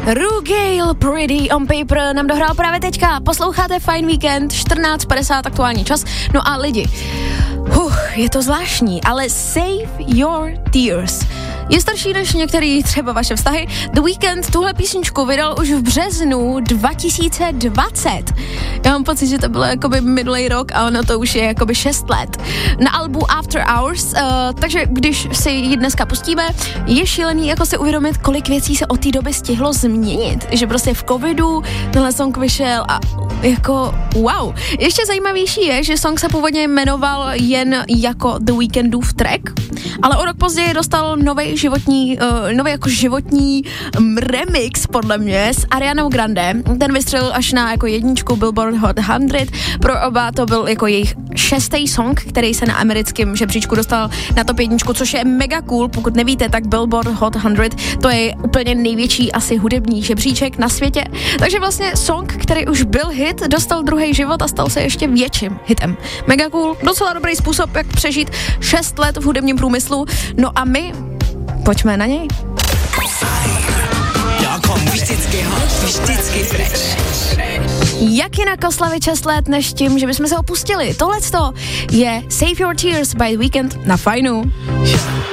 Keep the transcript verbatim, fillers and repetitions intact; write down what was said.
Rugale Pretty on Paper nám dohrál právě teďka. Posloucháte Fine Weekend, čtrnáct padesát aktuální čas. No a lidi, huh, je to zvláštní, ale Save Your Tears je starší než některý třeba vaše vztahy. The Weeknd tuhle písničku vydal už v březnu dva tisíce dvacet. Já mám pocit, že to bylo jakoby minulý rok a ono to už je jakoby šest let. Na albu After Hours, uh, takže když si ji dneska pustíme, je šílený jako si uvědomit, kolik věcí se od té doby stihlo změnit. Že prostě v covidu tenhle song vyšel a jako wow. Ještě zajímavější je, že song se původně jmenoval jen jako The Weekndův track, ale o rok později dostal nový životní, uh, nový jako životní um, remix podle mě s Arianou Grande. Ten vystřelil až na jako jedničku Billboard Hot sto. Pro oba to byl jako jejich šestý song, který se na americkém žebříčku dostal na top jedničku, což je mega cool. Pokud nevíte, tak Billboard Hot sto to je úplně největší asi hudební žebříček na světě. Takže vlastně song, který už byl hit, dostal druhý život a stal se ještě větším hitem. Mega cool, docela dobrý způsob, jak přežít šest let v hudebním průmyslu. No a my pojďme na něj. Vždycky hot, vždycky fresh. Jak jinak oslavit šest let, než tím, že bychom se opustili. Tohleto je Save Your Tears by The Weeknd na Fajnu.